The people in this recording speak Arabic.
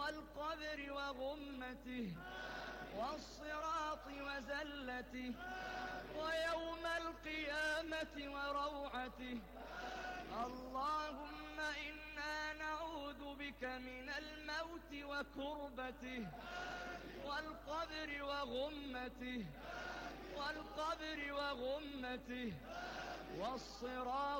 والقبر وغمته والصراط وزلته ويوم القيامة وروعته. اللهم إنا نعوذ بك من الموت وكربته والقبر وغمته والصراط